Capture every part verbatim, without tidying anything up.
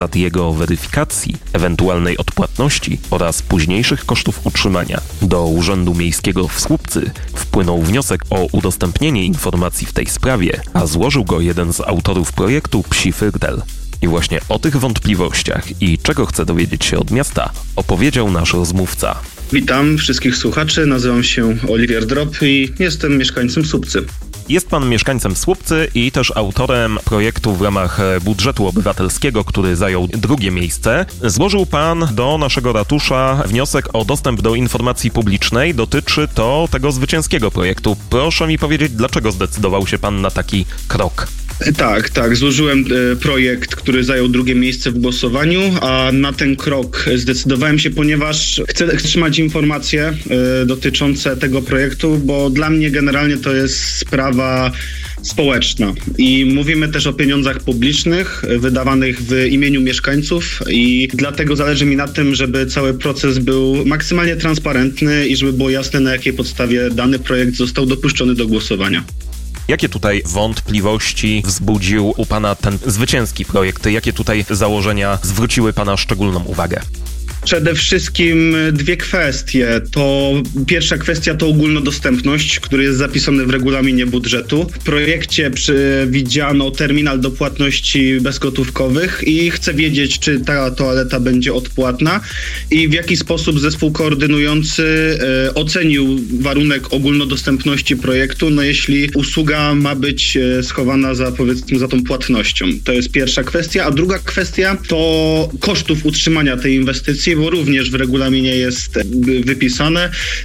jego weryfikacji, ewentualnej odpłatności oraz późniejszych kosztów utrzymania. Do Urzędu Miejskiego w Słupcy wpłynął wniosek o udostępnienie informacji w tej sprawie, a złożył go jeden z autorów projektu Psi Fyrtel. I właśnie o tych wątpliwościach i czego chce dowiedzieć się od miasta opowiedział nasz rozmówca. Witam wszystkich słuchaczy, nazywam się Oliwier Drop i jestem mieszkańcem Słupcy. Jest pan mieszkańcem Słupcy i też autorem projektu w ramach budżetu obywatelskiego, który zajął drugie miejsce. Złożył pan do naszego ratusza wniosek o dostęp do informacji publicznej. Dotyczy to tego zwycięskiego projektu. Proszę mi powiedzieć, dlaczego zdecydował się pan na taki krok? Tak, tak. Złożyłem e, projekt, który zajął drugie miejsce w głosowaniu, a na ten krok zdecydowałem się, ponieważ chcę otrzymać informacje e, dotyczące tego projektu, bo dla mnie generalnie to jest sprawa społeczna i mówimy też o pieniądzach publicznych wydawanych w imieniu mieszkańców i dlatego zależy mi na tym, żeby cały proces był maksymalnie transparentny i żeby było jasne, na jakiej podstawie dany projekt został dopuszczony do głosowania. Jakie tutaj wątpliwości wzbudził u pana ten zwycięski projekt? Jakie tutaj założenia zwróciły pana szczególną uwagę? Przede wszystkim dwie kwestie. To pierwsza kwestia to ogólnodostępność, który jest zapisany w regulaminie budżetu. W projekcie przewidziano terminal do płatności bezgotówkowych i chcę wiedzieć, czy ta toaleta będzie odpłatna i w jaki sposób zespół koordynujący e, ocenił warunek ogólnodostępności projektu, no jeśli usługa ma być e, schowana za, powiedzmy, za tą płatnością. To jest pierwsza kwestia, a druga kwestia to kosztów utrzymania tej inwestycji, bo również w regulaminie jest wypisane,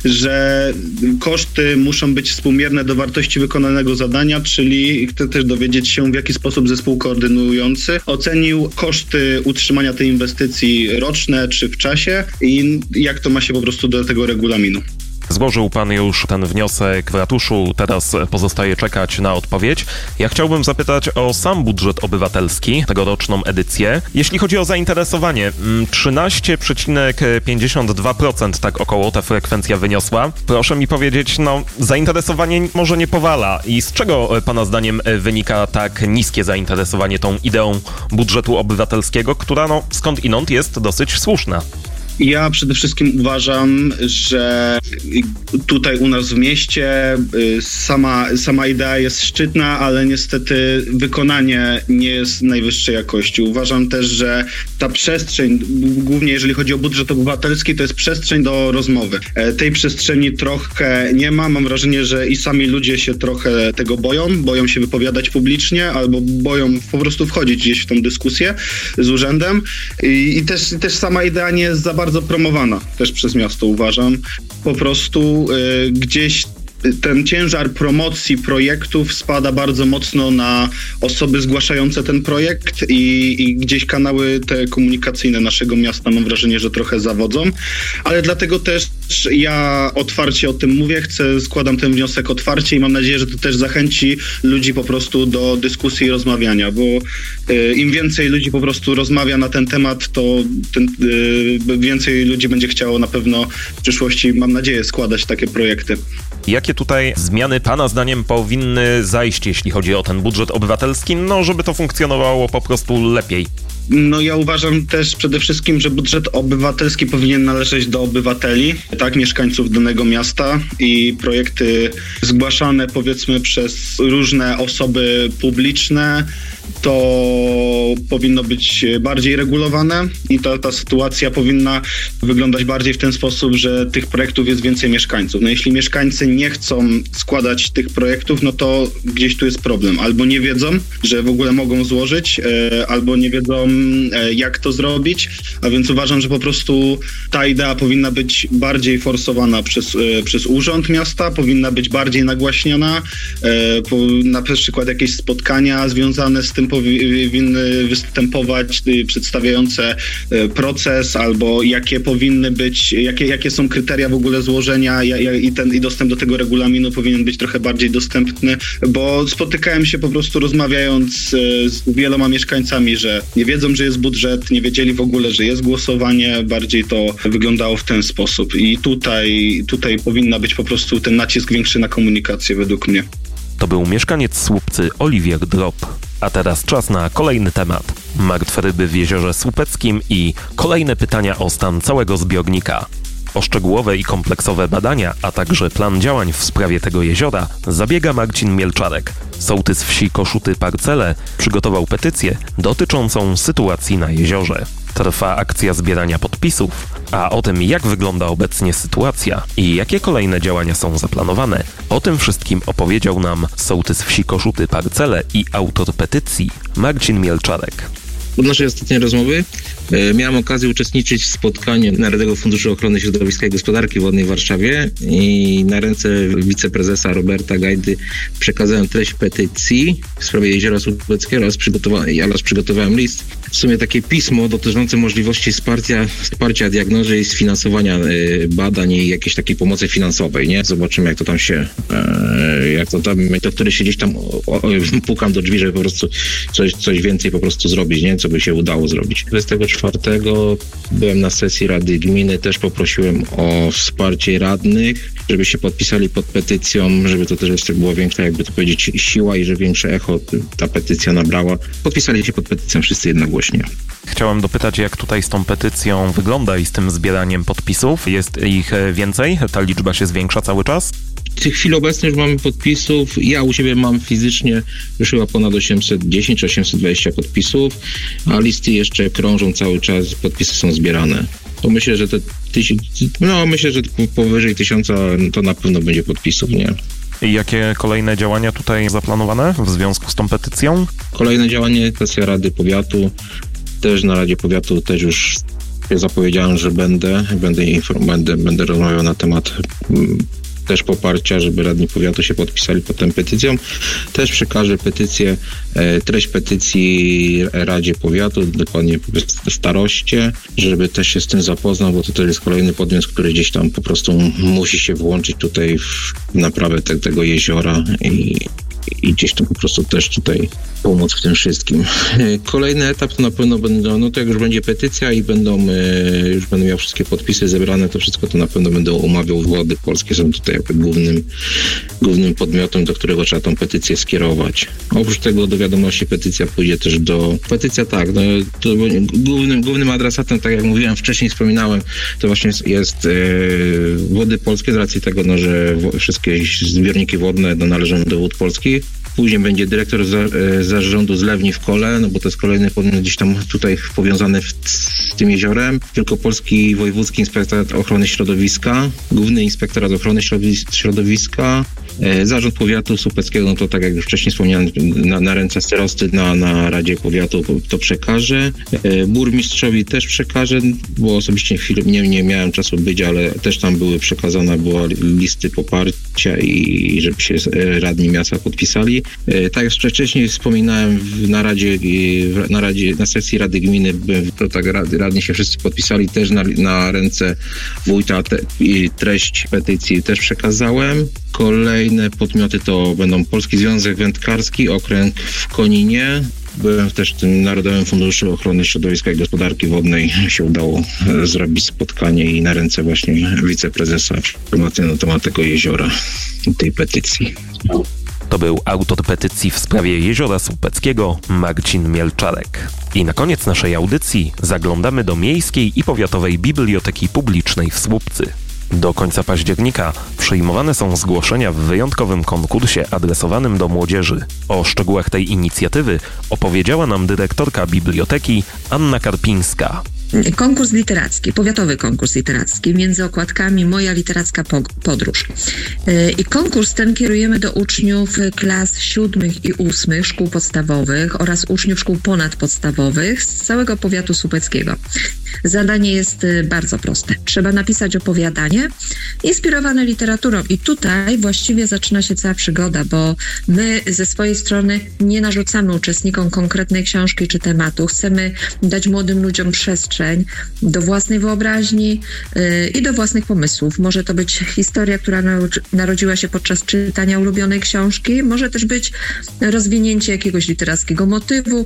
że koszty muszą być współmierne do wartości wykonanego zadania, czyli chcę też dowiedzieć się, w jaki sposób zespół koordynujący ocenił koszty utrzymania tej inwestycji roczne czy w czasie i jak to ma się po prostu do tego regulaminu. Złożył pan już ten wniosek w ratuszu, teraz pozostaje czekać na odpowiedź. Ja chciałbym zapytać o sam budżet obywatelski, tegoroczną edycję. Jeśli chodzi o zainteresowanie, trzynaście przecinek pięćdziesiąt dwa procent tak około ta frekwencja wyniosła. Proszę mi powiedzieć, no zainteresowanie może nie powala. I z czego pana zdaniem wynika tak niskie zainteresowanie tą ideą budżetu obywatelskiego, która no skąd inąd jest dosyć słuszna? Ja przede wszystkim uważam, że tutaj u nas w mieście sama, sama idea jest szczytna, ale niestety wykonanie nie jest najwyższej jakości. Uważam też, że ta przestrzeń, głównie jeżeli chodzi o budżet obywatelski, to jest przestrzeń do rozmowy. Tej przestrzeni trochę nie ma. Mam wrażenie, że i sami ludzie się trochę tego boją, boją się wypowiadać publicznie albo boją po prostu wchodzić gdzieś w tą dyskusję z urzędem. I, i też, też sama idea nie jest za bardzo bardzo promowana też przez miasto, uważam. Po prostu y, gdzieś ten ciężar promocji projektów spada bardzo mocno na osoby zgłaszające ten projekt i, i gdzieś kanały te komunikacyjne naszego miasta, mam wrażenie, że trochę zawodzą, ale dlatego też ja otwarcie o tym mówię, chcę, składam ten wniosek otwarcie i mam nadzieję, że to też zachęci ludzi po prostu do dyskusji i rozmawiania, bo y, im więcej ludzi po prostu rozmawia na ten temat, to ten, y, więcej ludzi będzie chciało na pewno w przyszłości, mam nadzieję, składać takie projekty. Jakie tutaj zmiany pana zdaniem powinny zajść, jeśli chodzi o ten budżet obywatelski, no żeby to funkcjonowało po prostu lepiej? No ja uważam też przede wszystkim, że budżet obywatelski powinien należeć do obywateli, tak, mieszkańców danego miasta i projekty zgłaszane powiedzmy przez różne osoby publiczne to powinno być bardziej regulowane i ta, ta sytuacja powinna wyglądać bardziej w ten sposób, że tych projektów jest więcej mieszkańców. No jeśli mieszkańcy nie chcą składać tych projektów, no to gdzieś tu jest problem. Albo nie wiedzą, że w ogóle mogą złożyć, e, albo nie wiedzą, e, jak to zrobić, a więc uważam, że po prostu ta idea powinna być bardziej forsowana przez, e, przez urząd miasta, powinna być bardziej nagłaśniana, e, po, na przykład jakieś spotkania związane z tym powinny występować przedstawiające proces albo jakie powinny być, jakie, jakie są kryteria w ogóle złożenia i, ten, i dostęp do tego regulaminu powinien być trochę bardziej dostępny, bo spotykałem się po prostu rozmawiając z wieloma mieszkańcami, że nie wiedzą, że jest budżet, nie wiedzieli w ogóle, że jest głosowanie, bardziej to wyglądało w ten sposób i tutaj, tutaj powinna być po prostu ten nacisk większy na komunikację według mnie. To był mieszkaniec Słupcy Oliwier Drop. A teraz czas na kolejny temat. Martwe ryby w jeziorze Słupeckim i kolejne pytania o stan całego zbiornika. O szczegółowe i kompleksowe badania, a także plan działań w sprawie tego jeziora zabiega Marcin Mielczarek. Sołtys wsi Koszuty Parcele przygotował petycję dotyczącą sytuacji na jeziorze. Trwa akcja zbierania podpisów, a o tym, jak wygląda obecnie sytuacja i jakie kolejne działania są zaplanowane, o tym wszystkim opowiedział nam sołtys wsi Koszuty Parcele i autor petycji Marcin Mielczarek. Od naszej ostatniej rozmowy e, miałem okazję uczestniczyć w spotkaniu Narodowego Funduszu Ochrony Środowiska i Gospodarki Wodnej w Warszawie i na ręce wiceprezesa Roberta Gajdy przekazałem treść petycji w sprawie Jeziora Słupeckiego oraz przygotowałem, oraz przygotowałem list, w sumie takie pismo dotyczące możliwości wsparcia, wsparcia diagnozy i sfinansowania e, badań i jakiejś takiej pomocy finansowej, nie? Zobaczymy, jak to tam się, e, jak to tam, to który się gdzieś tam o, o, pukam do drzwi, żeby po prostu coś, coś więcej po prostu zrobić, nie? Co by się udało zrobić. dwudziestego czwartego byłem na sesji Rady Gminy, też poprosiłem o wsparcie radnych, żeby się podpisali pod petycją, żeby to też jeszcze była większa, jakby to powiedzieć, siła i że większe echo ta petycja nabrała. Podpisali się pod petycją wszyscy jednogłośnie. Chciałem dopytać, jak tutaj z tą petycją wygląda i z tym zbieraniem podpisów. Jest ich więcej? Ta liczba się zwiększa cały czas? W chwili obecnej już mamy podpisów. Ja u siebie mam fizycznie już chyba ponad osiemset dziesięć czy osiemset dwadzieścia podpisów, a listy jeszcze krążą cały czas, podpisy są zbierane. To myślę, że te tysiąc, no myślę, że powyżej tysiąca to na pewno będzie podpisów, nie? I jakie kolejne działania tutaj zaplanowane w związku z tą petycją? Kolejne działanie, sesja Rady Powiatu. Też na Radzie Powiatu też już zapowiedziałem, że będę, będę, inform- będę, będę rozmawiał na temat mm, też poparcia, żeby radni powiatu się podpisali pod tą petycją. Też przekażę petycję, e, treść petycji Radzie Powiatu, dokładnie staroście, żeby też się z tym zapoznał, bo to też jest kolejny podmiot, który gdzieś tam po prostu musi się włączyć tutaj w naprawę te, tego jeziora i i gdzieś tam po prostu też tutaj pomóc w tym wszystkim. Kolejny etap to na pewno będą, no to jak już będzie petycja i będą, już będę miał wszystkie podpisy zebrane, to wszystko to na pewno będę umawiał. Wody Polskie są tutaj jakby głównym, głównym podmiotem, do którego trzeba tą petycję skierować. Oprócz tego do wiadomości petycja pójdzie też do... Petycja tak, no, to głównym, głównym adresatem, tak jak mówiłem wcześniej, wspominałem, to właśnie jest, jest e, Wody Polskie z racji tego, no, że w, wszystkie zbiorniki wodne no, należą do Wód Polskich. Później będzie dyrektor za, e, zarządu zlewni w Kole, no bo to jest kolejny podmiot gdzieś tam tutaj powiązany w, z tym jeziorem. Wielkopolski Wojewódzki Inspektorat Ochrony Środowiska, Główny Inspektorat Ochrony Środowiska, e, Zarząd Powiatu Słupeckiego, no to tak jak już wcześniej wspomniałem, na, na ręce starosty na, na Radzie Powiatu to przekażę. E, burmistrzowi też przekażę, bo osobiście chwilę nie, nie miałem czasu być, ale też tam były przekazane były listy poparcia i żeby się radni miasta podpisali. Tak jak wcześniej wspominałem na Radzie, na Radzie, na sesji Rady Gminy, to tak radni się wszyscy podpisali też na, na ręce wójta te, i treść petycji też przekazałem. Kolejne podmioty to będą Polski Związek Wędkarski, okręg w Koninie. Byłem też w tym Narodowym Funduszu Ochrony Środowiska i Gospodarki Wodnej. Się udało zrobić spotkanie i na ręce właśnie wiceprezesa informacje na temat tego jeziora i tej petycji. To był autor petycji w sprawie Jeziora Słupeckiego, Marcin Mielczarek. I na koniec naszej audycji zaglądamy do Miejskiej i Powiatowej Biblioteki Publicznej w Słupcy. Do końca października przyjmowane są zgłoszenia w wyjątkowym konkursie adresowanym do młodzieży. O szczegółach tej inicjatywy opowiedziała nam dyrektorka biblioteki Anna Karpińska. Konkurs literacki, powiatowy konkurs literacki, między okładkami Moja literacka podróż. I konkurs ten kierujemy do uczniów klas siódmych i ósmych szkół podstawowych oraz uczniów szkół ponadpodstawowych z całego powiatu słupeckiego. Zadanie jest bardzo proste. Trzeba napisać opowiadanie inspirowane literaturą i tutaj właściwie zaczyna się cała przygoda, bo my ze swojej strony nie narzucamy uczestnikom konkretnej książki czy tematu. Chcemy dać młodym ludziom przestrzeń do własnej wyobraźni yy, i do własnych pomysłów. Może to być historia, która narodziła się podczas czytania ulubionej książki, może też być rozwinięcie jakiegoś literackiego motywu,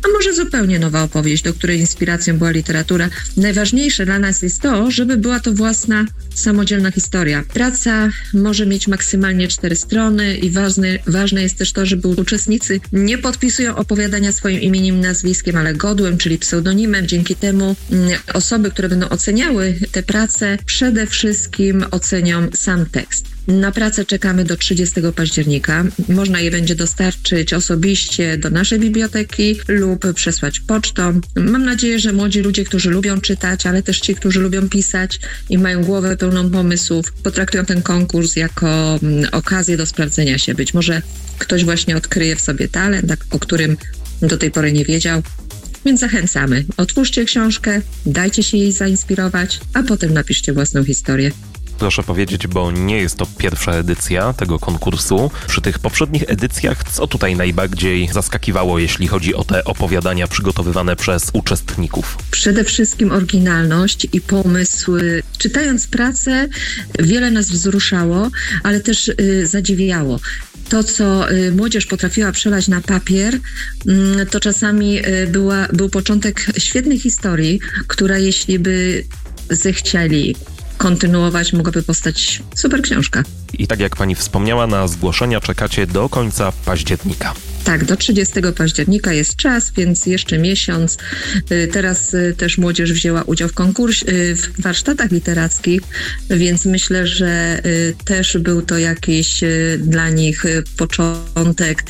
a może zupełnie nowa opowieść, do której inspiracją była literatura. Najważniejsze dla nas jest to, żeby była to własna, samodzielna historia. Praca może mieć maksymalnie cztery strony i ważne, ważne jest też to, żeby uczestnicy nie podpisują opowiadania swoim imieniem i nazwiskiem, ale godłem, czyli pseudonimem. Dzięki temu osoby, które będą oceniały te prace, przede wszystkim ocenią sam tekst. Na pracę czekamy do trzydziestego października. Można je będzie dostarczyć osobiście do naszej biblioteki lub przesłać pocztą. Mam nadzieję, że młodzi ludzie, którzy lubią czytać, ale też ci, którzy lubią pisać i mają głowę pełną pomysłów, potraktują ten konkurs jako okazję do sprawdzenia się. Być może ktoś właśnie odkryje w sobie talent, o którym do tej pory nie wiedział. Więc zachęcamy. Otwórzcie książkę, dajcie się jej zainspirować, a potem napiszcie własną historię. Proszę powiedzieć, bo nie jest to pierwsza edycja tego konkursu. Przy tych poprzednich edycjach, co tutaj najbardziej zaskakiwało, jeśli chodzi o te opowiadania przygotowywane przez uczestników? Przede wszystkim oryginalność i pomysł. Czytając pracę, wiele nas wzruszało, ale też y, zadziwiało. To, co y, młodzież potrafiła przelać na papier, y, to czasami y, była, był początek świetnej historii, która jeśli by zechcieli kontynuować, mogłaby powstać super książka. I tak jak pani wspomniała, na zgłoszenia czekacie do końca października. Tak, do trzydziestego października jest czas, więc jeszcze miesiąc. Teraz też młodzież wzięła udział w konkursie, w warsztatach literackich, więc myślę, że też był to jakiś dla nich początek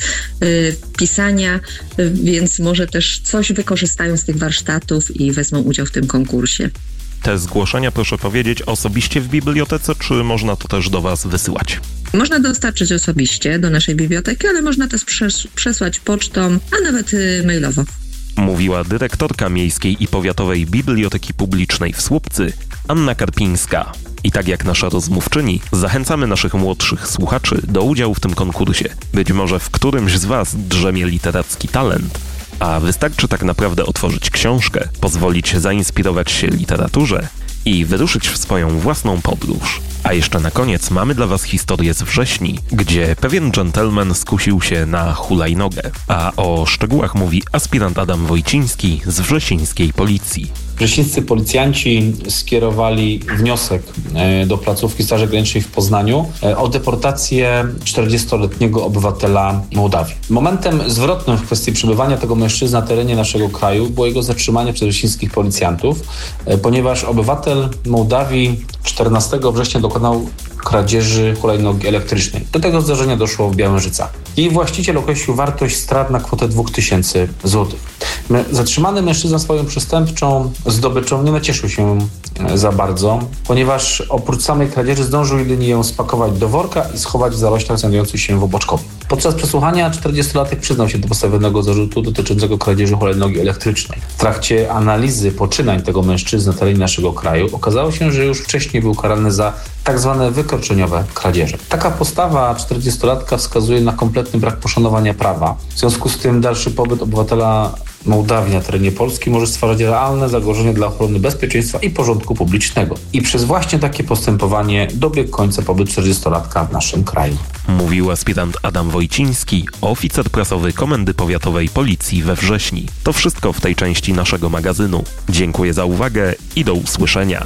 pisania, więc może też coś wykorzystają z tych warsztatów i wezmą udział w tym konkursie. Te zgłoszenia, proszę powiedzieć, osobiście w bibliotece, czy można to też do was wysyłać? Można dostarczyć osobiście do naszej biblioteki, ale można też przes- przesłać pocztą, a nawet y, mailowo. Mówiła dyrektorka Miejskiej i Powiatowej Biblioteki Publicznej w Słupcy, Anna Karpińska. I tak jak nasza rozmówczyni, zachęcamy naszych młodszych słuchaczy do udziału w tym konkursie. Być może w którymś z was drzemie literacki talent, a wystarczy tak naprawdę otworzyć książkę, pozwolić zainspirować się literaturze i wyruszyć w swoją własną podróż. A jeszcze na koniec mamy dla was historię z wrześni, gdzie pewien dżentelmen skusił się na hulajnogę. A o szczegółach mówi aspirant Adam Wojciński z wrzesińskiej policji. Wrzesińscy policjanci skierowali wniosek do placówki Straży Granicznej w Poznaniu o deportację czterdziestoletniego obywatela Mołdawii. Momentem zwrotnym w kwestii przebywania tego mężczyzny na terenie naszego kraju było jego zatrzymanie przez wrzesińskich policjantów, ponieważ obywatel Mołdawii czternastego września dokonał kradzieży hulajnogi elektrycznej. Do tego zdarzenia doszło w Białężycach. Jej właściciel określił wartość strat na kwotę dwa tysiące złotych. Zatrzymany mężczyzna swoją przestępczą zdobyczą nie nacieszył się za bardzo, ponieważ oprócz samej kradzieży zdążył jedynie ją spakować do worka i schować w zaroślach znajdujących się w Oboczkowie. Podczas przesłuchania czterdziestolatek przyznał się do postawionego zarzutu dotyczącego kradzieży hulajnogi elektrycznej. W trakcie analizy poczynań tego mężczyzny na terenie naszego kraju okazało się, że już wcześniej był karany za tak zwane wykroczeniowe kradzieże. Taka postawa czterdziestolatka wskazuje na kompletny brak poszanowania prawa. W związku z tym dalszy pobyt obywatela Mołdawii na terenie Polski może stwarzać realne zagrożenie dla ochrony bezpieczeństwa i porządku publicznego. I przez właśnie takie postępowanie dobiegł końca pobyt czterdziestolatka w naszym kraju. Mówił aspirant Adam Wojciński, oficer prasowy Komendy Powiatowej Policji we Wrześni. To wszystko w tej części naszego magazynu. Dziękuję za uwagę i do usłyszenia.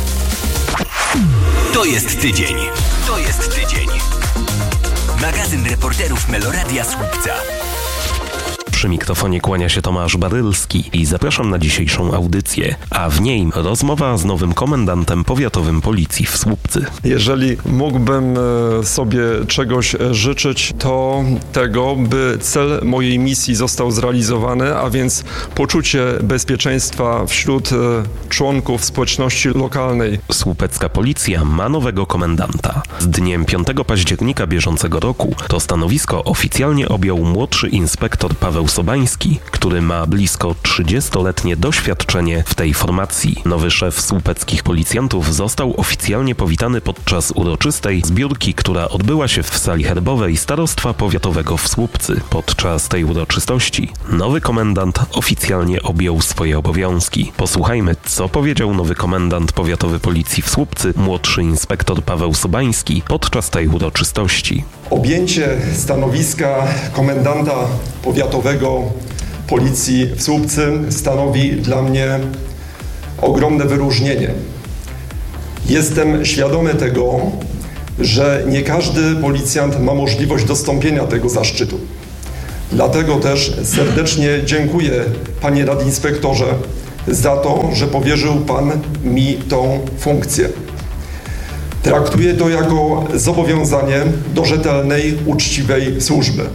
To jest tydzień. To jest tydzień. Magazyn reporterów Meloradia Słupca. Przy mikrofonie kłania się Tomasz Barylski i zapraszam na dzisiejszą audycję, a w niej rozmowa z nowym komendantem powiatowym Policji w Słupcy. Jeżeli mógłbym sobie czegoś życzyć, to tego, by cel mojej misji został zrealizowany, a więc poczucie bezpieczeństwa wśród członków społeczności lokalnej. Słupecka policja ma nowego komendanta. Z dniem piątego października bieżącego roku to stanowisko oficjalnie objął młodszy inspektor Paweł Sobański, który ma blisko trzydziestoletnie doświadczenie w tej formacji. Nowy szef słupeckich policjantów został oficjalnie powitany podczas uroczystej zbiórki, która odbyła się w sali herbowej Starostwa Powiatowego w Słupcy. Podczas tej uroczystości nowy komendant oficjalnie objął swoje obowiązki. Posłuchajmy, co powiedział nowy komendant powiatowy Policji w Słupcy, młodszy inspektor Paweł Sobański, podczas tej uroczystości. Objęcie stanowiska komendanta powiatowego Policji w Słupcy stanowi dla mnie ogromne wyróżnienie. Jestem świadomy tego, że nie każdy policjant ma możliwość dostąpienia tego zaszczytu. Dlatego też serdecznie dziękuję, panie nadinspektorze, za to, że powierzył pan mi tą funkcję. Traktuję to jako zobowiązanie do rzetelnej, uczciwej służby.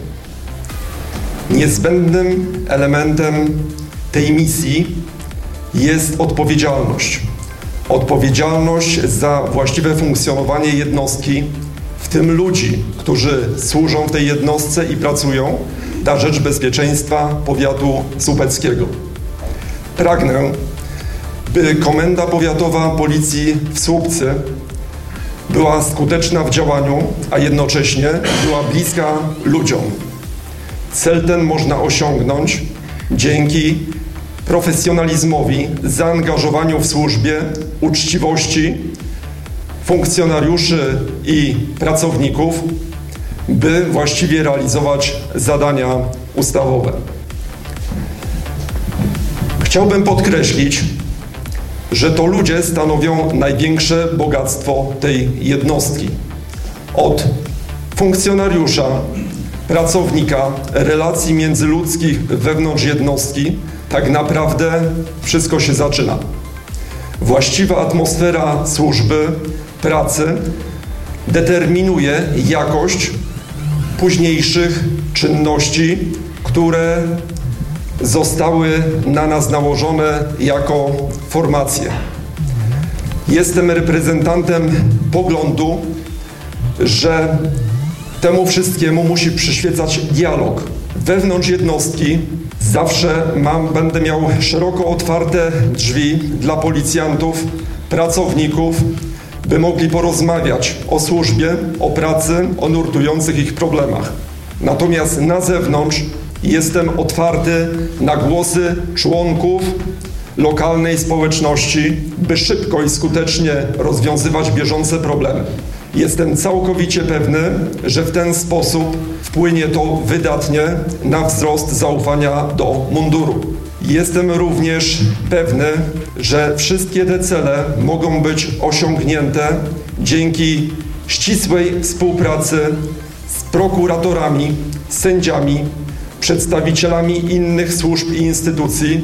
Niezbędnym elementem tej misji jest odpowiedzialność. Odpowiedzialność za właściwe funkcjonowanie jednostki, w tym ludzi, którzy służą w tej jednostce i pracują na rzecz bezpieczeństwa powiatu słupeckiego. Pragnę, by Komenda Powiatowa Policji w Słupcy była skuteczna w działaniu, a jednocześnie była bliska ludziom. Cel ten można osiągnąć dzięki profesjonalizmowi, zaangażowaniu w służbie, uczciwości funkcjonariuszy i pracowników, by właściwie realizować zadania ustawowe. Chciałbym podkreślić, że to ludzie stanowią największe bogactwo tej jednostki. Od funkcjonariusza, pracownika, relacji międzyludzkich wewnątrz jednostki tak naprawdę wszystko się zaczyna. Właściwa atmosfera służby, pracy determinuje jakość późniejszych czynności, które zostały na nas nałożone jako formacje. Jestem reprezentantem poglądu, że temu wszystkiemu musi przyświecać dialog. Wewnątrz jednostki zawsze mam, będę miał szeroko otwarte drzwi dla policjantów, pracowników, by mogli porozmawiać o służbie, o pracy, o nurtujących ich problemach. Natomiast na zewnątrz jestem otwarty na głosy członków lokalnej społeczności, by szybko i skutecznie rozwiązywać bieżące problemy. Jestem całkowicie pewny, że w ten sposób wpłynie to wydatnie na wzrost zaufania do munduru. Jestem również pewny, że wszystkie te cele mogą być osiągnięte dzięki ścisłej współpracy z prokuratorami, sędziami, przedstawicielami innych służb i instytucji,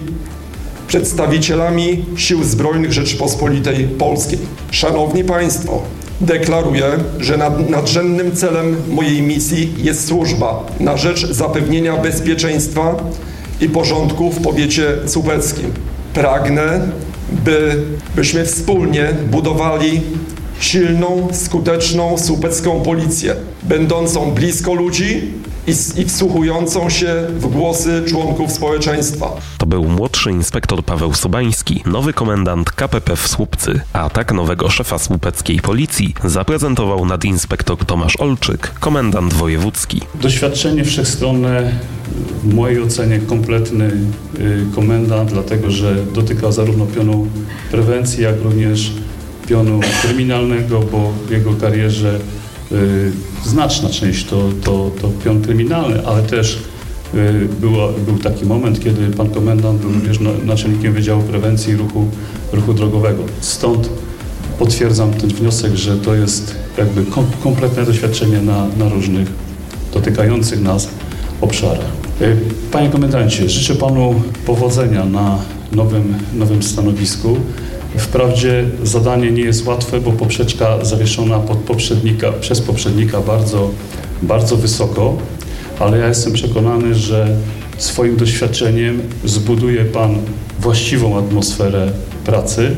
przedstawicielami Sił Zbrojnych Rzeczypospolitej Polskiej. Szanowni Państwo, deklaruję, że nad, nadrzędnym celem mojej misji jest służba na rzecz zapewnienia bezpieczeństwa i porządku w powiecie słupeckim. Pragnę, by, byśmy wspólnie budowali silną, skuteczną słupecką policję, będącą blisko ludzi i, i wsłuchującą się w głosy członków społeczeństwa. To był młodszy inspektor Paweł Sobański, nowy komendant K P P w Słupcy, a tak nowego szefa słupeckiej policji zaprezentował nadinspektor Tomasz Olczyk, komendant wojewódzki. Doświadczenie wszechstronne, w mojej ocenie kompletny komendant, dlatego że dotyka zarówno pionu prewencji, jak również pionu kryminalnego, bo w jego karierze y, znaczna część to, to, to pion kryminalny, ale też y, było, był taki moment, kiedy pan komendant był również naczelnikiem Wydziału Prewencji Ruchu, ruchu Drogowego. Stąd potwierdzam ten wniosek, że to jest jakby kom, kompletne doświadczenie na, na różnych dotykających nas obszarach. Y, panie komendancie, życzę panu powodzenia na nowym, nowym stanowisku. Wprawdzie zadanie nie jest łatwe, bo poprzeczka zawieszona pod poprzednika, przez poprzednika bardzo, bardzo wysoko, ale ja jestem przekonany, że swoim doświadczeniem zbuduje pan właściwą atmosferę pracy,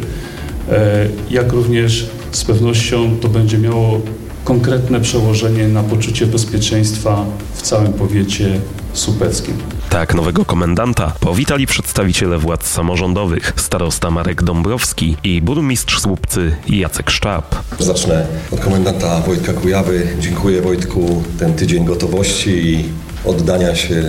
jak również z pewnością to będzie miało konkretne przełożenie na poczucie bezpieczeństwa w całym powiecie słupeckim. Tak nowego komendanta powitali przedstawiciele władz samorządowych, starosta Marek Dąbrowski i burmistrz Słupcy Jacek Szczap. Zacznę od komendanta Wojtka Kujawy. Dziękuję Wojtku, ten tydzień gotowości i oddania się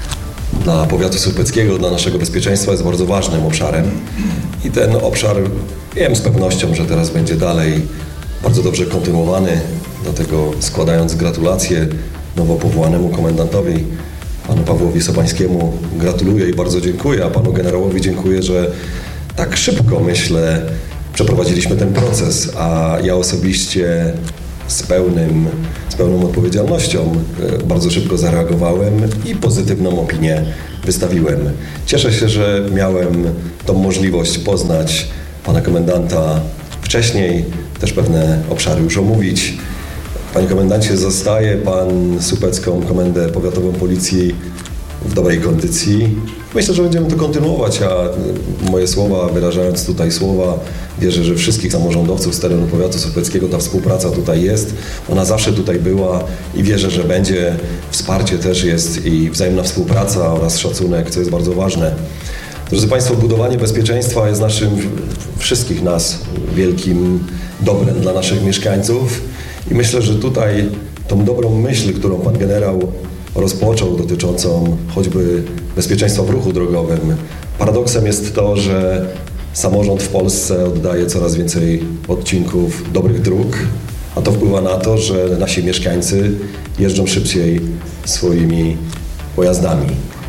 dla powiatu słupeckiego, dla naszego bezpieczeństwa jest bardzo ważnym obszarem i ten obszar wiem z pewnością, że teraz będzie dalej bardzo dobrze kontynuowany, dlatego składając gratulacje nowo powołanemu komendantowi panu Pawłowi Sobańskiemu gratuluję i bardzo dziękuję, a panu generałowi dziękuję, że tak szybko, myślę, przeprowadziliśmy ten proces, a ja osobiście z, pełnym, z pełną odpowiedzialnością bardzo szybko zareagowałem i pozytywną opinię wystawiłem. Cieszę się, że miałem tą możliwość poznać pana komendanta wcześniej, też pewne obszary już omówić. Panie komendancie, zostaje pan Słupecką Komendę Powiatową Policji w dobrej kondycji. Myślę, że będziemy to kontynuować, a moje słowa, wyrażając tutaj słowa, wierzę, że wszystkich samorządowców z terenu powiatu słupeckiego ta współpraca tutaj jest. Ona zawsze tutaj była i wierzę, że będzie. Wsparcie też jest i wzajemna współpraca oraz szacunek, co jest bardzo ważne. Drodzy Państwo, budowanie bezpieczeństwa jest naszym, wszystkich nas, wielkim dobrem dla naszych mieszkańców i myślę, że tutaj tą dobrą myśl, którą pan generał rozpoczął, dotyczącą choćby bezpieczeństwa w ruchu drogowym. Paradoksem jest to, że samorząd w Polsce oddaje coraz więcej odcinków dobrych dróg, a to wpływa na to, że nasi mieszkańcy jeżdżą szybciej swoimi pojazdami.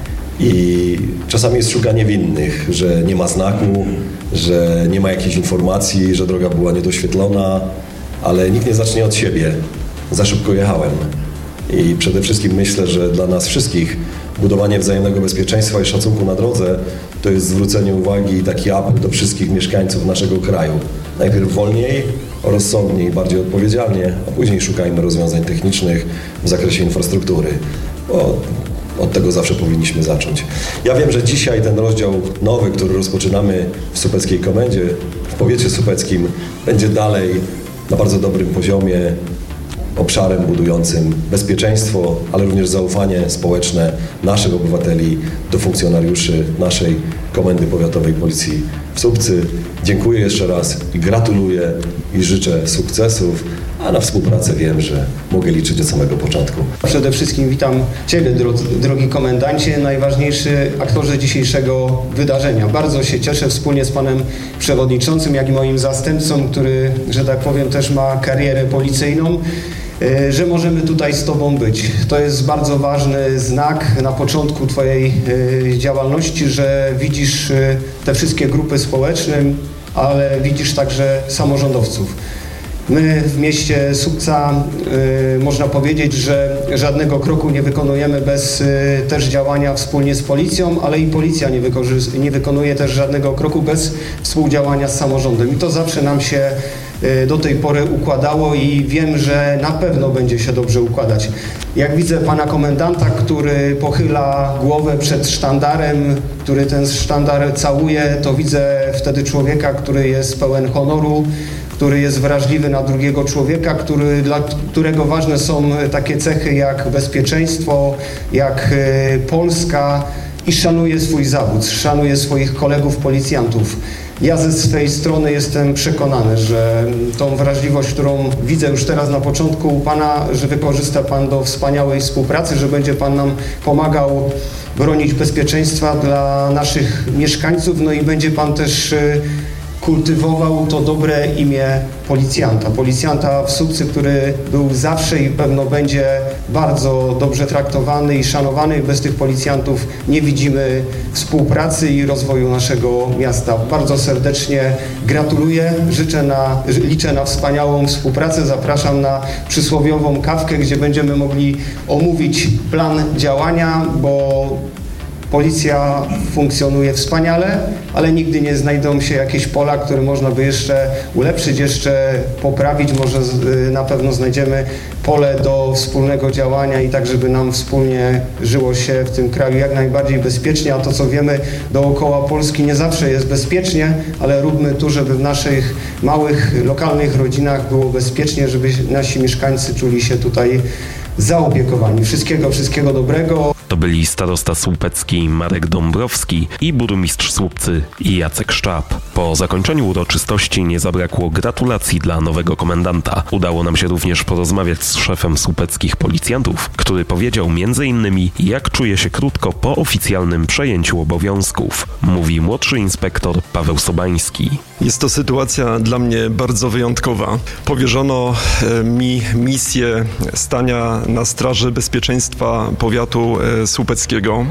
I czasami jest szukanie winnych, że nie ma znaku, że nie ma jakiejś informacji, że droga była niedoświetlona, ale nikt nie zacznie od siebie. Za szybko jechałem. I przede wszystkim myślę, że dla nas wszystkich budowanie wzajemnego bezpieczeństwa i szacunku na drodze to jest zwrócenie uwagi i taki apel do wszystkich mieszkańców naszego kraju. Najpierw wolniej, rozsądniej, bardziej odpowiedzialnie, a później szukajmy rozwiązań technicznych w zakresie infrastruktury. Bo od tego zawsze powinniśmy zacząć. Ja wiem, że dzisiaj ten rozdział nowy, który rozpoczynamy w Słupeckiej Komendzie, w powiecie słupeckim, będzie dalej na bardzo dobrym poziomie, obszarem budującym bezpieczeństwo, ale również zaufanie społeczne naszych obywateli do funkcjonariuszy naszej Komendy Powiatowej Policji w Słupcy. Dziękuję jeszcze raz i gratuluję i życzę sukcesów, a na współpracę wiem, że mogę liczyć od samego początku. Przede wszystkim witam Ciebie, drogi komendancie, najważniejszy aktorze dzisiejszego wydarzenia. Bardzo się cieszę wspólnie z Panem Przewodniczącym, jak i moim zastępcą, który, że tak powiem, też ma karierę policyjną, że możemy tutaj z Tobą być. To jest bardzo ważny znak na początku Twojej działalności, że widzisz te wszystkie grupy społeczne, ale widzisz także samorządowców. My w mieście Słupca y, można powiedzieć, że żadnego kroku nie wykonujemy bez y, też działania wspólnie z policją, ale i policja nie, nie wykonuje też żadnego kroku bez współdziałania z samorządem. I to zawsze nam się y, do tej pory układało i wiem, że na pewno będzie się dobrze układać. Jak widzę pana komendanta, który pochyla głowę przed sztandarem, który ten sztandar całuje, to widzę wtedy człowieka, który jest pełen honoru, który jest wrażliwy na drugiego człowieka, który, dla którego ważne są takie cechy jak bezpieczeństwo, jak Polska i szanuje swój zawód, szanuje swoich kolegów policjantów. Ja ze swej strony jestem przekonany, że tą wrażliwość, którą widzę już teraz na początku u Pana, że wykorzysta Pan do wspaniałej współpracy, że będzie Pan nam pomagał bronić bezpieczeństwa dla naszych mieszkańców, no i będzie Pan też kultywował to dobre imię policjanta. Policjanta w Słupcy, który był zawsze i pewno będzie bardzo dobrze traktowany i szanowany. Bez tych policjantów nie widzimy współpracy i rozwoju naszego miasta. Bardzo serdecznie gratuluję, życzę na, liczę na wspaniałą współpracę. Zapraszam na przysłowiową kawkę, gdzie będziemy mogli omówić plan działania, bo policja funkcjonuje wspaniale, ale nigdy nie znajdą się jakieś pola, które można by jeszcze ulepszyć, jeszcze poprawić. Może na pewno znajdziemy pole do wspólnego działania i tak, żeby nam wspólnie żyło się w tym kraju jak najbardziej bezpiecznie, a to, co wiemy dookoła Polski, nie zawsze jest bezpiecznie, ale róbmy tu, żeby w naszych małych, lokalnych rodzinach było bezpiecznie, żeby nasi mieszkańcy czuli się tutaj zaopiekowani. Wszystkiego, wszystkiego dobrego. To byli starosta słupecki Marek Dąbrowski i burmistrz Słupcy Jacek Szczap. Po Po zakończeniu uroczystości nie zabrakło gratulacji dla nowego komendanta. Udało nam się również porozmawiać z szefem słupeckich policjantów, który powiedział między innymi, jak czuje się krótko po oficjalnym przejęciu obowiązków. Mówi młodszy inspektor Paweł Sobański. Jest to sytuacja dla mnie bardzo wyjątkowa. Powierzono mi misję stania na straży bezpieczeństwa powiatu słupeckiego.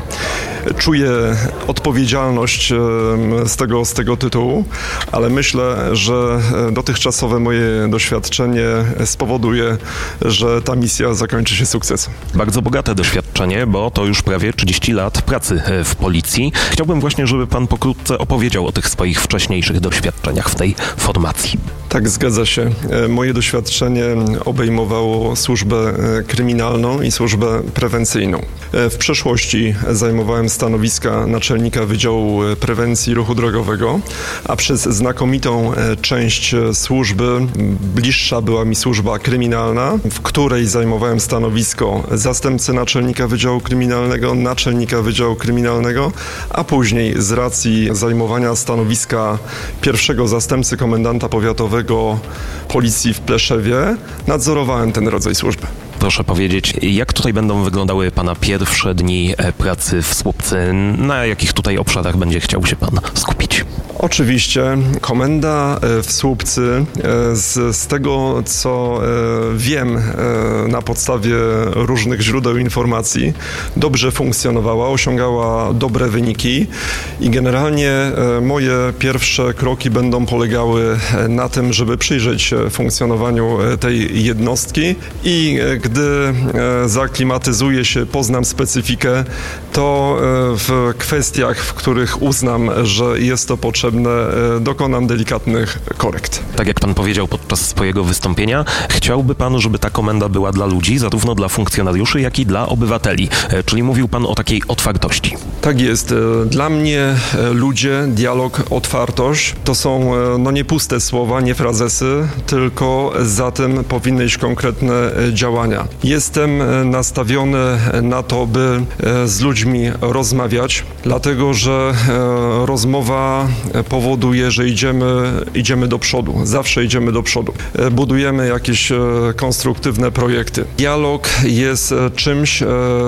Czuję odpowiedzialność z tego, z tego tytułu, ale myślę, że dotychczasowe moje doświadczenie spowoduje, że ta misja zakończy się sukcesem. Bardzo bogate doświadczenie, bo to już prawie trzydzieści lat pracy w policji. Chciałbym właśnie, żeby pan pokrótce opowiedział o tych swoich wcześniejszych doświadczeniach w tej formacji. Tak, zgadza się. Moje doświadczenie obejmowało służbę kryminalną i służbę prewencyjną. W przeszłości zajmowałem stanowiska naczelnika Wydziału Prewencji Ruchu Drogowego, a przez znakomitą część służby bliższa była mi służba kryminalna, w której zajmowałem stanowisko zastępcy naczelnika Wydziału Kryminalnego, naczelnika Wydziału Kryminalnego, a później z racji zajmowania stanowiska pierwszego zastępcy komendanta powiatowego Policji w Pleszewie nadzorowałem ten rodzaj służby. Proszę powiedzieć, jak tutaj będą wyglądały pana pierwsze dni pracy w Słupcy? Na jakich tutaj obszarach będzie chciał się pan skupić? Oczywiście komenda w Słupcy, z, z tego co wiem na podstawie różnych źródeł informacji, dobrze funkcjonowała, osiągała dobre wyniki i generalnie moje pierwsze kroki będą polegały na tym, żeby przyjrzeć się funkcjonowaniu tej jednostki i gdy zaklimatyzuję się, poznam specyfikę, to w kwestiach, w których uznam, że jest to potrzebne, dokonam delikatnych korekt. Tak jak pan powiedział podczas swojego wystąpienia, chciałby pan, żeby ta komenda była dla ludzi, zarówno dla funkcjonariuszy, jak i dla obywateli. Czyli mówił pan o takiej otwartości. Tak jest. Dla mnie ludzie, dialog, otwartość to są no nie puste słowa, nie frazesy, tylko za tym powinny iść konkretne działania. Jestem nastawiony na to, by z ludźmi rozmawiać, dlatego że rozmowa powoduje, że idziemy, idziemy do przodu. Zawsze idziemy do przodu. Budujemy jakieś konstruktywne projekty. Dialog jest czymś,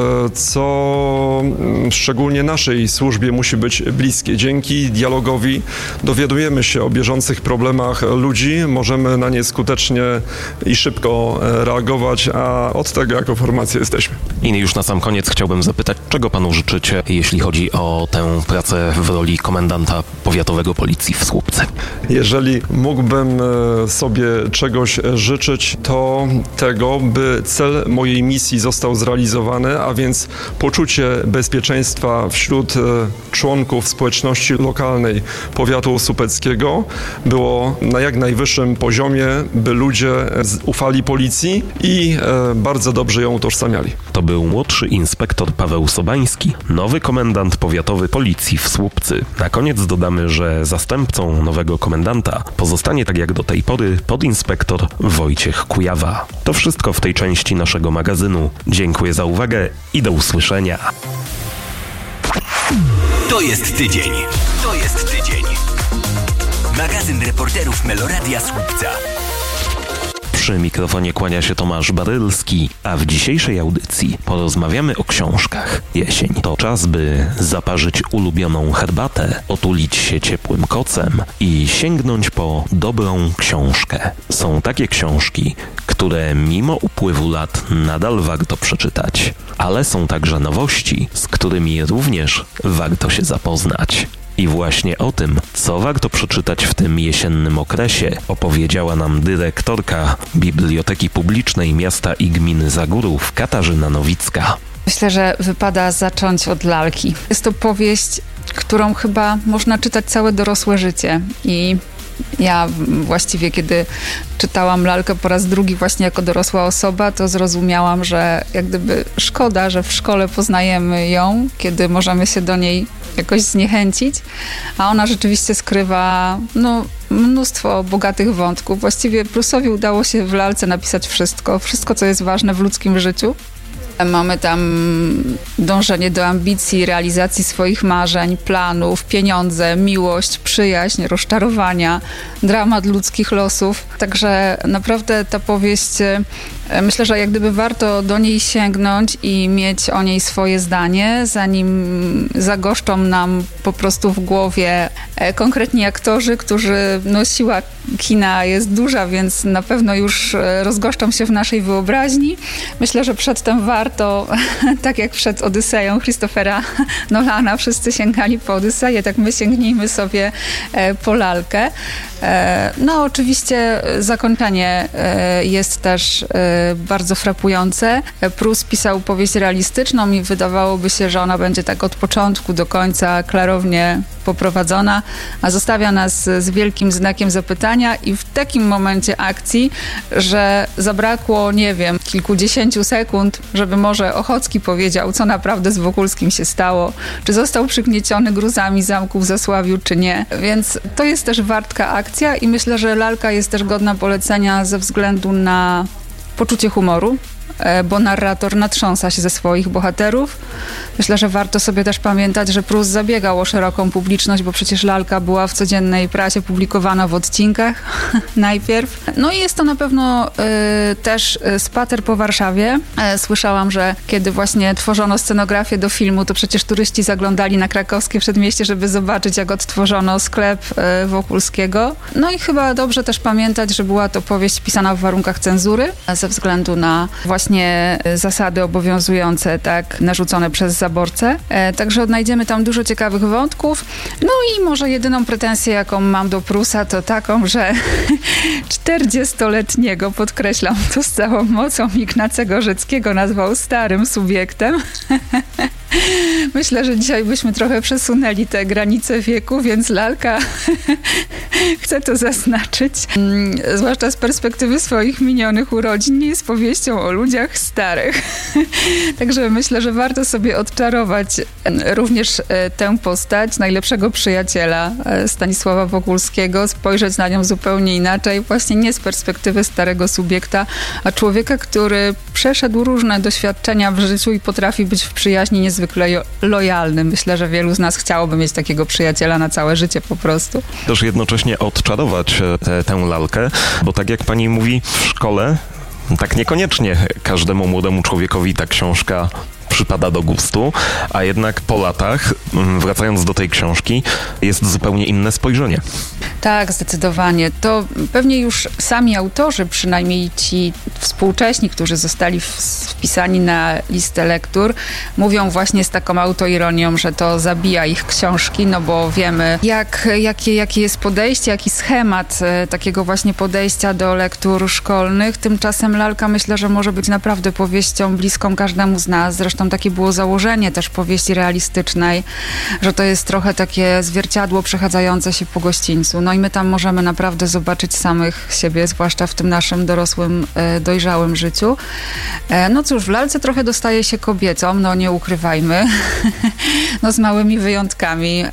co szczególnie naszej służbie musi być bliskie. Dzięki dialogowi dowiadujemy się o bieżących problemach ludzi, możemy na nie skutecznie i szybko reagować, a od tego jako formacja jesteśmy. I już na sam koniec chciałbym zapytać, czego panu życzycie, jeśli chodzi o tę pracę w roli komendanta powiatowego Policji w Słupcy? Jeżeli mógłbym sobie czegoś życzyć, to tego, by cel mojej misji został zrealizowany, a więc poczucie bezpieczeństwa wśród członków społeczności lokalnej powiatu słupeckiego było na jak najwyższym poziomie, by ludzie ufali policji i bardzo dobrze ją utożsamiali. To był młodszy inspektor Paweł Sobański, nowy komendant powiatowy Policji w Słupcy. Na koniec dodamy, że zastępcą nowego komendanta pozostanie tak jak do tej pory podinspektor Wojciech Kujawa. To wszystko w tej części naszego magazynu. Dziękuję za uwagę i do usłyszenia. To jest tydzień. To jest tydzień. Magazyn reporterów Meloradia Słupca. Przy mikrofonie kłania się Tomasz Barylski, a w dzisiejszej audycji porozmawiamy o książkach. Jesień to czas, by zaparzyć ulubioną herbatę, otulić się ciepłym kocem i sięgnąć po dobrą książkę. Są takie książki, które mimo upływu lat nadal warto przeczytać, ale są także nowości, z którymi również warto się zapoznać. I właśnie o tym, co warto przeczytać w tym jesiennym okresie, opowiedziała nam dyrektorka Biblioteki Publicznej Miasta i Gminy Zagórów, Katarzyna Nowicka. Myślę, że wypada zacząć od lalki. Jest to powieść, którą chyba można czytać całe dorosłe życie i ja właściwie, kiedy czytałam lalkę po raz drugi właśnie jako dorosła osoba, to zrozumiałam, że jak gdyby szkoda, że w szkole poznajemy ją, kiedy możemy się do niej jakoś zniechęcić, a ona rzeczywiście skrywa no, mnóstwo bogatych wątków. Właściwie Prusowi udało się w lalce napisać wszystko, wszystko, co jest ważne w ludzkim życiu. Mamy tam dążenie do ambicji, realizacji swoich marzeń, planów, pieniądze, miłość, przyjaźń, rozczarowania, dramat ludzkich losów. Także naprawdę ta powieść, myślę, że jak gdyby warto do niej sięgnąć i mieć o niej swoje zdanie, zanim zagoszczą nam po prostu w głowie konkretni aktorzy, którzy, no siła kina jest duża, więc na pewno już rozgoszczą się w naszej wyobraźni. Myślę, że przedtem warto, tak jak przed Odyseją Christophera Nolana, wszyscy sięgali po Odyseję, tak my sięgnijmy sobie po lalkę. No oczywiście zakończenie jest też bardzo frapujące. Proust pisał powieść realistyczną i wydawałoby się, że ona będzie tak od początku do końca klarownie poprowadzona, a zostawia nas z wielkim znakiem zapytania i w takim momencie akcji, że zabrakło, nie wiem, kilkudziesięciu sekund, żeby może Ochocki powiedział, co naprawdę z Wokulskim się stało, czy został przygnieciony gruzami zamku w Zasławiu, czy nie. Więc to jest też wartka akcja i myślę, że lalka jest też godna polecenia ze względu na poczucie humoru, bo narrator natrząsa się ze swoich bohaterów. Myślę, że warto sobie też pamiętać, że Proust zabiegał o szeroką publiczność, bo przecież lalka była w codziennej prasie publikowana w odcinkach najpierw. No i jest to na pewno y, też spacer po Warszawie. E, słyszałam, że kiedy właśnie tworzono scenografię do filmu, to przecież turyści zaglądali na krakowskie przedmieście, żeby zobaczyć, jak odtworzono sklep y, Wokulskiego. No i chyba dobrze też pamiętać, że była to powieść pisana w warunkach cenzury, ze względu na właśnie zasady obowiązujące, tak, narzucone przez zaborcę. E, także odnajdziemy tam dużo ciekawych wątków. No i może jedyną pretensję, jaką mam do Prusa, to taką, że czterdziestoletniego, podkreślam to z całą mocą, Ignacego Rzeckiego nazwał starym subiektem. Myślę, że dzisiaj byśmy trochę przesunęli te granice wieku, więc lalka chcę to zaznaczyć, zwłaszcza z perspektywy swoich minionych urodzin, nie jest powieścią o ludziach starych. Także myślę, że warto sobie odczarować również tę postać najlepszego przyjaciela Stanisława Wokulskiego, spojrzeć na nią zupełnie inaczej, właśnie nie z perspektywy starego subiekta, a człowieka, który przeszedł różne doświadczenia w życiu i potrafi być w przyjaźni niezwykle lojalny. Myślę, że wielu z nas chciałoby mieć takiego przyjaciela na całe życie po prostu. Też jednocześnie odczarować tę, tę lalkę, bo tak jak pani mówi, w szkole tak niekoniecznie każdemu młodemu człowiekowi ta książka przypada do gustu, a jednak po latach, wracając do tej książki, jest zupełnie inne spojrzenie. Tak, zdecydowanie. To pewnie już sami autorzy, przynajmniej ci współcześni, którzy zostali wpisani na listę lektur, mówią właśnie z taką autoironią, że to zabija ich książki, no bo wiemy, jak, jakie, jakie jest podejście, jaki schemat takiego właśnie podejścia do lektur szkolnych. Tymczasem lalka, myślę, że może być naprawdę powieścią bliską każdemu z nas. Zresztą takie było założenie też powieści realistycznej, że to jest trochę takie zwierciadło przechadzające się po gościńcu. No i my tam możemy naprawdę zobaczyć samych siebie, zwłaszcza w tym naszym dorosłym, dojrzałym życiu. No cóż, w lalce trochę dostaje się kobiecom, no nie ukrywajmy, no z małymi wyjątkami,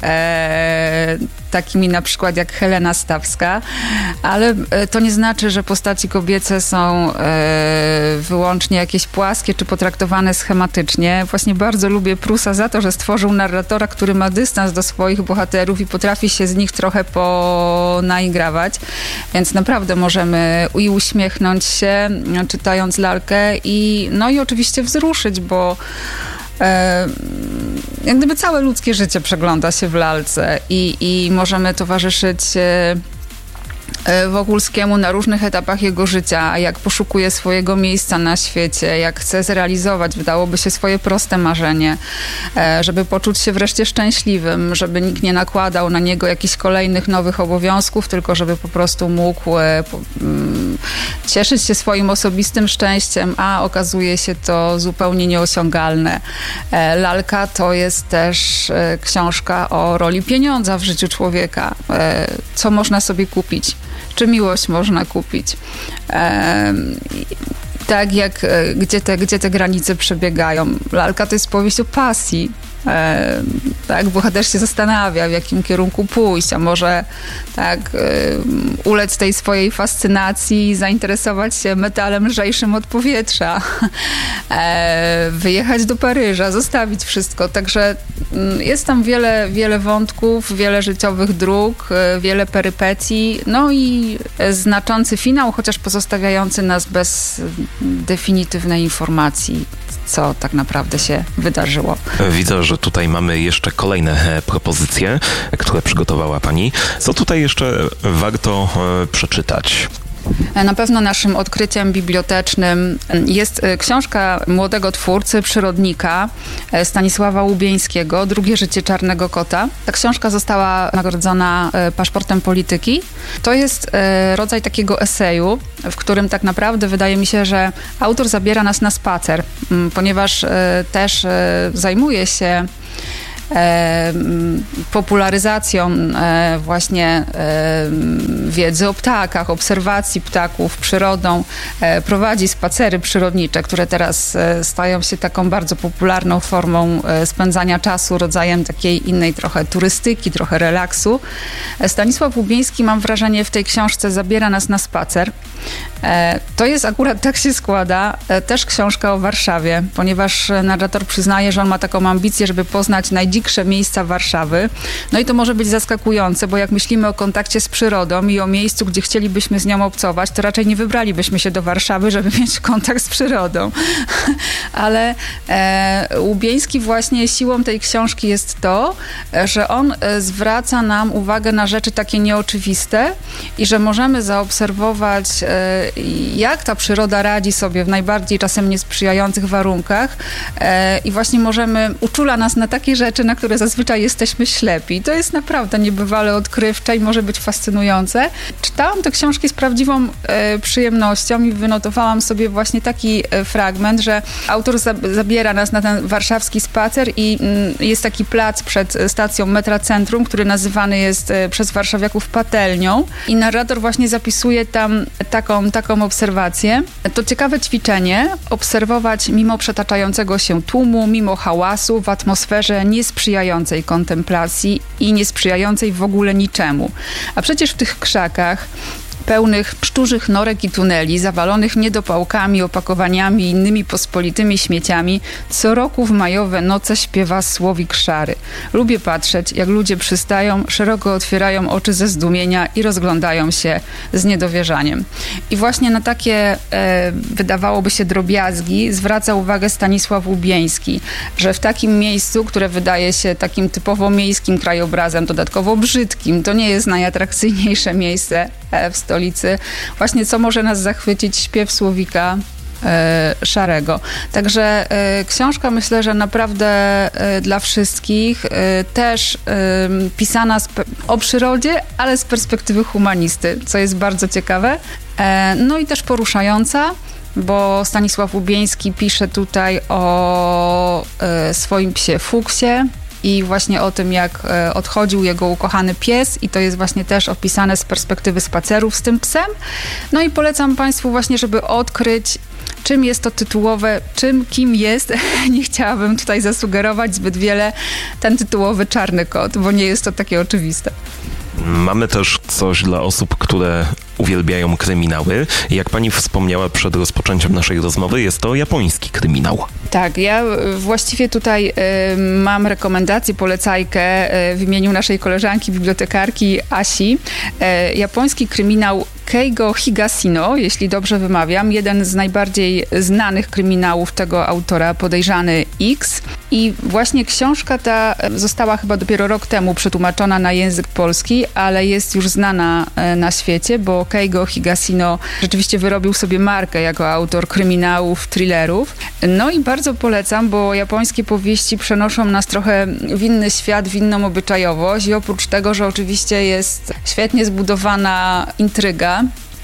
e, takimi na przykład jak Helena Stawska, ale to nie znaczy, że postaci kobiece są e, wyłącznie jakieś płaskie czy potraktowane schematycznie. Właśnie bardzo lubię Prusa za to, że stworzył narratora, który ma dystans do swoich bohaterów i potrafi się z nich trochę ponaigrawać, więc naprawdę możemy i uśmiechnąć się, czytając lalkę i no i oczywiście wzruszyć, bo e, jak gdyby całe ludzkie życie przegląda się w lalce i, i możemy towarzyszyć e, Wokulskiemu na różnych etapach jego życia, jak poszukuje swojego miejsca na świecie, jak chce zrealizować, wydałoby się, swoje proste marzenie, żeby poczuć się wreszcie szczęśliwym, żeby nikt nie nakładał na niego jakichś kolejnych nowych obowiązków, tylko żeby po prostu mógł cieszyć się swoim osobistym szczęściem, a okazuje się to zupełnie nieosiągalne. Lalka to jest też książka o roli pieniądza w życiu człowieka. Co można sobie kupić? Czy miłość można kupić? E, tak jak, gdzie te, gdzie te granice przebiegają. Lalka to jest powieść o pasji. E, tak, bohater się zastanawia, w jakim kierunku pójść, a może tak y, ulec tej swojej fascynacji i zainteresować się metalem lżejszym od powietrza, e, wyjechać do Paryża, zostawić wszystko. Także y, jest tam wiele, wiele wątków, wiele życiowych dróg, y, wiele perypetii, no i znaczący finał, chociaż pozostawiający nas bez definitywnej informacji, co tak naprawdę się wydarzyło. Widzę, że tutaj mamy jeszcze kolejne propozycje, które przygotowała Pani. Co tutaj jeszcze warto przeczytać? Na pewno naszym odkryciem bibliotecznym jest książka młodego twórcy, przyrodnika Stanisława Łubieńskiego, Drugie życie czarnego kota. Ta książka została nagrodzona paszportem polityki. To jest rodzaj takiego eseju, w którym tak naprawdę wydaje mi się, że autor zabiera nas na spacer, ponieważ też zajmuje się E, popularyzacją e, właśnie e, wiedzy o ptakach, obserwacji ptaków, przyrodą. E, prowadzi spacery przyrodnicze, które teraz e, stają się taką bardzo popularną formą e, spędzania czasu, rodzajem takiej innej trochę turystyki, trochę relaksu. E, Stanisław Łubieński, mam wrażenie, w tej książce zabiera nas na spacer. E, to jest akurat, tak się składa, e, też książka o Warszawie, ponieważ narrator przyznaje, że on ma taką ambicję, żeby poznać najdziksze miejsca Warszawy. No i to może być zaskakujące, bo jak myślimy o kontakcie z przyrodą i o miejscu, gdzie chcielibyśmy z nią obcować, to raczej nie wybralibyśmy się do Warszawy, żeby mieć kontakt z przyrodą. Ale e, Łubieński właśnie siłą tej książki jest to, że on e, zwraca nam uwagę na rzeczy takie nieoczywiste i że możemy zaobserwować, e, jak ta przyroda radzi sobie w najbardziej czasem niesprzyjających warunkach e, i właśnie możemy, uczula nas na takie rzeczy, na które zazwyczaj jesteśmy ślepi. To jest naprawdę niebywale odkrywcze i może być fascynujące. Czytałam te książki z prawdziwą e, przyjemnością i wynotowałam sobie właśnie taki e, fragment, że autor za, zabiera nas na ten warszawski spacer i m, jest taki plac przed stacją metra Centrum, który nazywany jest e, przez warszawiaków patelnią i narrator właśnie zapisuje tam taką, taką obserwację. To ciekawe ćwiczenie, obserwować mimo przetaczającego się tłumu, mimo hałasu, w atmosferze niesprzyjającej kontemplacji i niesprzyjającej w ogóle niczemu. A przecież w tych krzakach pełnych pszczurzych norek i tuneli, zawalonych niedopałkami, opakowaniami i innymi pospolitymi śmieciami, co roku w majowe noce śpiewa słowik szary. Lubię patrzeć, jak ludzie przystają, szeroko otwierają oczy ze zdumienia i rozglądają się z niedowierzaniem. I właśnie na takie, e, wydawałoby się, drobiazgi zwraca uwagę Stanisław Łubieński, że w takim miejscu, które wydaje się takim typowo miejskim krajobrazem, dodatkowo brzydkim, to nie jest najatrakcyjniejsze miejsce w stolicy. Właśnie co może nas zachwycić? Śpiew słowika e, szarego. Także e, książka, myślę, że naprawdę e, dla wszystkich, e, też e, pisana spe- o przyrodzie, ale z perspektywy humanisty, co jest bardzo ciekawe. E, no i też poruszająca, bo Stanisław Łubieński pisze tutaj o e, swoim psie Fuksie, i właśnie o tym, jak odchodził jego ukochany pies i to jest właśnie też opisane z perspektywy spacerów z tym psem. No i polecam Państwu właśnie, żeby odkryć, czym jest to tytułowe, czym, kim jest. Nie chciałabym tutaj zasugerować zbyt wiele ten tytułowy czarny kot, bo nie jest to takie oczywiste. Mamy też coś dla osób, które uwielbiają kryminały. Jak pani wspomniała przed rozpoczęciem naszej rozmowy, jest to japoński kryminał. Tak, ja właściwie tutaj y, mam rekomendację, polecajkę y, w imieniu naszej koleżanki, bibliotekarki Asi. Y, japoński kryminał Keigo Higashino, jeśli dobrze wymawiam, jeden z najbardziej znanych kryminałów tego autora, Podejrzany X. I właśnie książka ta została chyba dopiero rok temu przetłumaczona na język polski, ale jest już znana na świecie, bo Keigo Higashino rzeczywiście wyrobił sobie markę jako autor kryminałów, thrillerów. No i bardzo polecam, bo japońskie powieści przenoszą nas trochę w inny świat, w inną obyczajowość i oprócz tego, że oczywiście jest świetnie zbudowana intryga,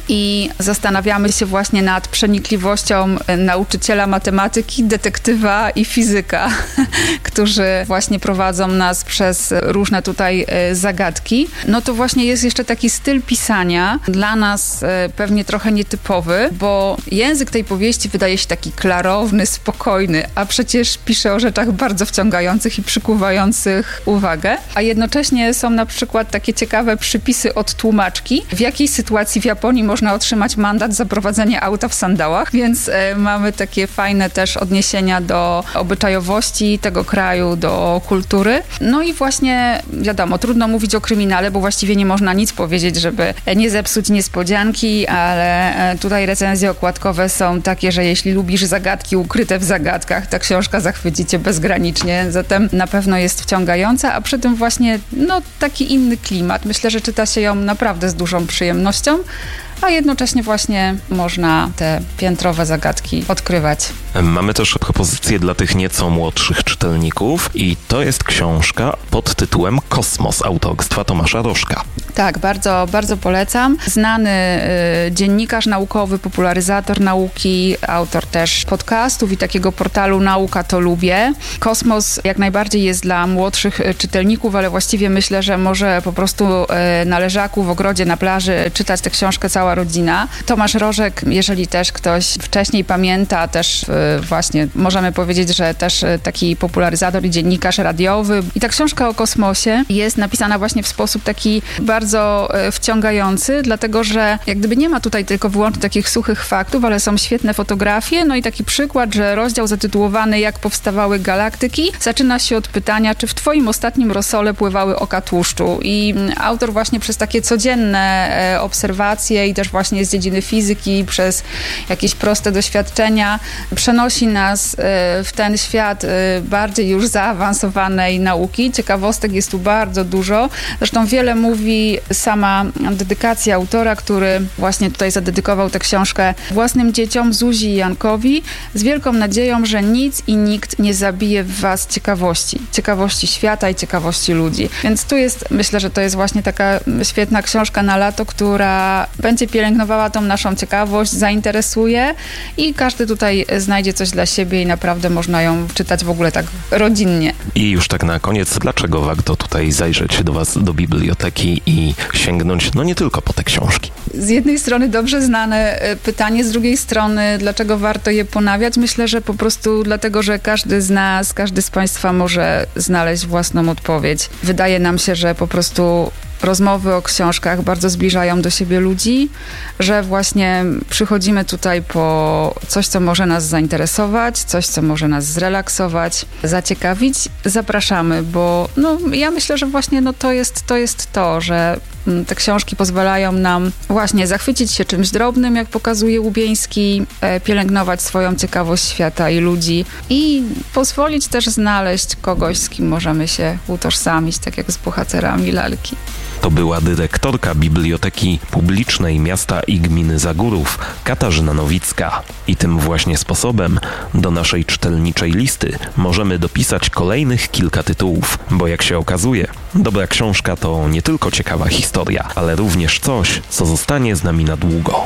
i zastanawiamy się właśnie nad przenikliwością nauczyciela matematyki, detektywa i fizyka, którzy właśnie prowadzą nas przez różne tutaj zagadki. No to właśnie jest jeszcze taki styl pisania, dla nas pewnie trochę nietypowy, bo język tej powieści wydaje się taki klarowny, spokojny, a przecież pisze o rzeczach bardzo wciągających i przykuwających uwagę, a jednocześnie są na przykład takie ciekawe przypisy od tłumaczki, w jakiej sytuacji w Japonii można otrzymać mandat za prowadzenie auta w sandałach, więc e, mamy takie fajne też odniesienia do obyczajowości tego kraju, do kultury. No i właśnie, wiadomo, trudno mówić o kryminale, bo właściwie nie można nic powiedzieć, żeby nie zepsuć niespodzianki, ale e, tutaj recenzje okładkowe są takie, że jeśli lubisz zagadki ukryte w zagadkach, ta książka zachwyci cię bezgranicznie, zatem na pewno jest wciągająca, a przy tym właśnie no taki inny klimat. Myślę, że czyta się ją naprawdę z dużą przyjemnością, a jednocześnie właśnie można te piętrowe zagadki odkrywać. Mamy też propozycję dla tych nieco młodszych czytelników i to jest książka pod tytułem Kosmos autorstwa Tomasza Rożka. Tak, bardzo, bardzo polecam. Znany y, dziennikarz naukowy, popularyzator nauki, autor też podcastów i takiego portalu Nauka to lubię. Kosmos jak najbardziej jest dla młodszych czytelników, ale właściwie myślę, że może po prostu y, na leżaku, w ogrodzie, na plaży czytać tę książkę cała rodzina. Tomasz Rożek, jeżeli też ktoś wcześniej pamięta, też y, właśnie możemy powiedzieć, że też y, taki popularyzator i dziennikarz radiowy. I ta książka o kosmosie jest napisana właśnie w sposób taki bardzo bardzo wciągający, dlatego że jak gdyby nie ma tutaj tylko wyłącznie takich suchych faktów, ale są świetne fotografie, no i taki przykład, że rozdział zatytułowany Jak powstawały galaktyki zaczyna się od pytania, czy w twoim ostatnim rosole pływały oka tłuszczu i autor właśnie przez takie codzienne obserwacje i też właśnie z dziedziny fizyki, przez jakieś proste doświadczenia przenosi nas w ten świat bardziej już zaawansowanej nauki. Ciekawostek jest tu bardzo dużo. Zresztą wiele mówi sama dedykacja autora, który właśnie tutaj zadedykował tę książkę własnym dzieciom, Zuzi i Jankowi, z wielką nadzieją, że nic i nikt nie zabije w was ciekawości. Ciekawości świata i ciekawości ludzi. Więc tu jest, myślę, że to jest właśnie taka świetna książka na lato, która będzie pielęgnowała tą naszą ciekawość, zainteresuje i każdy tutaj znajdzie coś dla siebie i naprawdę można ją czytać w ogóle tak rodzinnie. I już tak na koniec, dlaczego warto tutaj zajrzeć do was do biblioteki i sięgnąć, no nie tylko po te książki? Z jednej strony dobrze znane pytanie, z drugiej strony dlaczego warto je ponawiać? Myślę, że po prostu dlatego, że każdy z nas, każdy z Państwa może znaleźć własną odpowiedź. Wydaje nam się, że po prostu rozmowy o książkach bardzo zbliżają do siebie ludzi, że właśnie przychodzimy tutaj po coś, co może nas zainteresować, coś, co może nas zrelaksować, zaciekawić. Zapraszamy, bo no, ja myślę, że właśnie no, to jest to, jest to że te książki pozwalają nam właśnie zachwycić się czymś drobnym, jak pokazuje Łubieński, pielęgnować swoją ciekawość świata i ludzi i pozwolić też znaleźć kogoś, z kim możemy się utożsamić, tak jak z bohaterami lalki. To była dyrektorka Biblioteki Publicznej Miasta i Gminy Zagórów, Katarzyna Nowicka. I tym właśnie sposobem do naszej czytelniczej listy możemy dopisać kolejnych kilka tytułów, bo jak się okazuje, dobra książka to nie tylko ciekawa historia, ale również coś, co zostanie z nami na długo.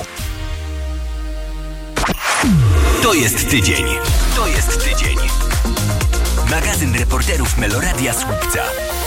To jest tydzień. To jest tydzień. Magazyn reporterów Meloradia Słupca.